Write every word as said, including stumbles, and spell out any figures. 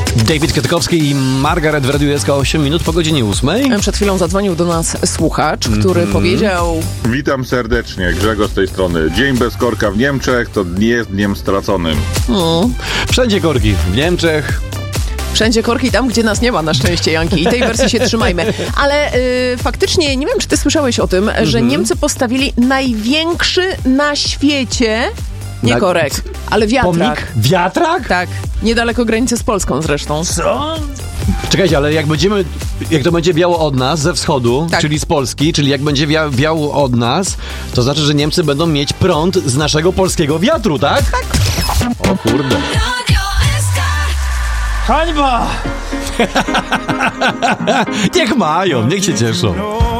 David Kwiatkowski i Margaret w Radiu S K osiem minut po godzinie ósmej. Przed chwilą zadzwonił do nas słuchacz, który mm. powiedział... Witam serdecznie, Grzegorz z tej strony. Dzień bez korka w Niemczech to nie jest dniem straconym. No, wszędzie korki. W Niemczech... Wszędzie korki tam, gdzie nas nie ma, na szczęście, Janki. I tej wersji się trzymajmy. Ale y, faktycznie, nie wiem, czy ty słyszałeś o tym, mm-hmm. że Niemcy postawili największy na świecie... Nie na... korek, ale wiatrak. Pomnik? Wiatrak? Tak, niedaleko granicy z Polską zresztą. Co? Czekajcie, ale jak będziemy, jak to będzie wiało od nas, ze wschodu, tak. czyli z Polski, czyli jak będzie wia- wiało od nas, to znaczy, że Niemcy będą mieć prąd z naszego polskiego wiatru, tak? Tak. O kurde. Hańba! Niech mają, niech się cieszą.